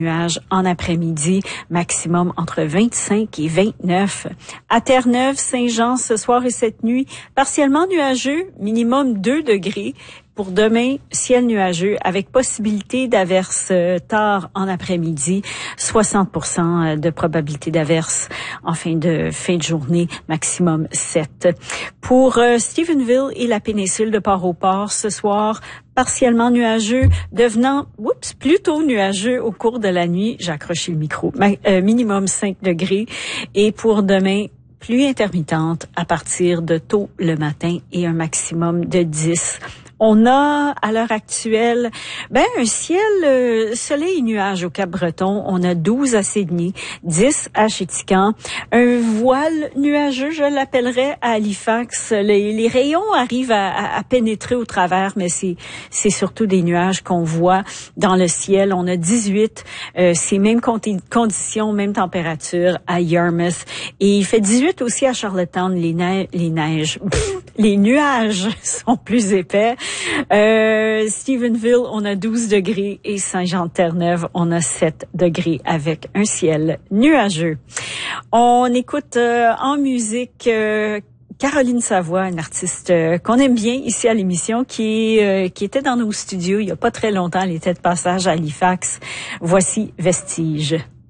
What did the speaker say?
Nuages en après-midi, maximum entre 25 et 29. À Terre-Neuve, Saint-Jean, ce soir et cette nuit, partiellement nuageux, minimum 2 degrés. Pour demain, ciel nuageux avec possibilité d'averses tard en après-midi, 60% de probabilité d'averses en fin de journée, maximum 7. Pour Stephenville et la péninsule de Port-au-Port, ce soir, partiellement nuageux, devenant plutôt nuageux au cours de la nuit. J'ai accroché le micro. Minimum 5 degrés. Et pour demain, pluie intermittente à partir de tôt le matin et un maximum de 10. On a, à l'heure actuelle, un ciel, soleil et nuages au Cap-Breton. On a 12 à Sydney, 10 à Chéticamp. Un voile nuageux, je l'appellerais, à Halifax. Les rayons arrivent à pénétrer au travers, mais c'est surtout des nuages qu'on voit dans le ciel. On a 18, ces mêmes conditions, même température à Yarmouth. Et il fait 18 aussi à Charlottetown. Les nuages sont plus épais. Stephenville, on a 12 degrés et Saint-Jean-de-Terre-Neuve, on a 7 degrés avec un ciel nuageux. On écoute en musique Caroline Savoie, une artiste qu'on aime bien ici à l'émission, qui était dans nos studios il y a pas très longtemps. Elle était de passage à Halifax. Voici Vestige.